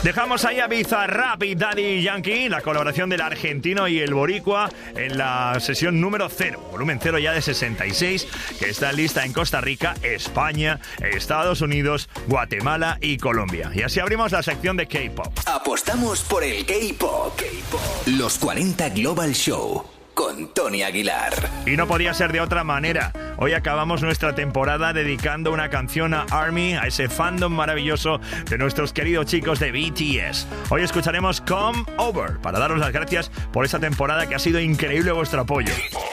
Dejamos ahí a Bizarrap y Daddy Yankee, la colaboración del argentino y el boricua en la sesión número 0, volumen 0 ya de 66, que está lista en Costa Rica, España, Estados Unidos, Guatemala y Colombia. Y así abrimos la sección de K-Pop. Apostamos por el K-Pop. Los 40 Global Show con Tony Aguilar. Y no podía ser de otra manera. Hoy acabamos nuestra temporada dedicando una canción a ARMY, a ese fandom maravilloso de nuestros queridos chicos de BTS. Hoy escucharemos Come Over para daros las gracias por esa temporada que ha sido increíble vuestro apoyo.